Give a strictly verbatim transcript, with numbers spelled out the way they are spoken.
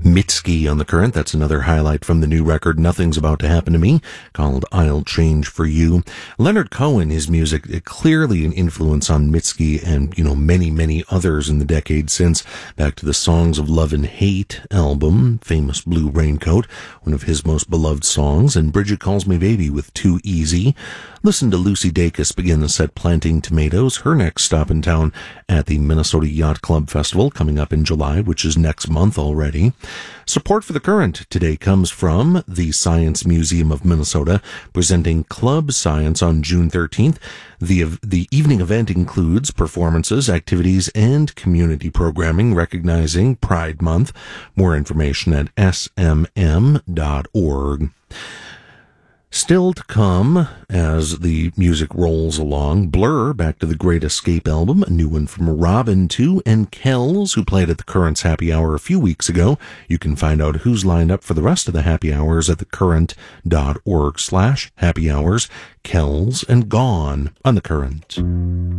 Mitski on the Current. That's another highlight from the new record, Nothing's About to Happen to Me, called I'll Change for You. Leonard Cohen, his music, clearly an influence on Mitski and, you know, many, many others in the decade since. Back to the Songs of Love and Hate album, famous Blue Raincoat, one of his most beloved songs, and Bridget Calls Me Baby with Too Easy. Listen to Lucy Dacus begin the set planting tomatoes, her next stop in town at the Minnesota Yacht Club Festival coming up in July, which is next month already. Support for the Current today comes from the Science Museum of Minnesota, presenting Club Science on June thirteenth. The, the evening event includes performances, activities, and community programming recognizing Pride Month. More information at s m m dot org. Still to come, as the music rolls along, Blur, back to the Great Escape album, a new one from Robin, too, and Kells, who played at the Current's Happy Hour a few weeks ago. You can find out who's lined up for the rest of the Happy Hours at thecurrent.org slash happy hours. Kells and Gone on the Current.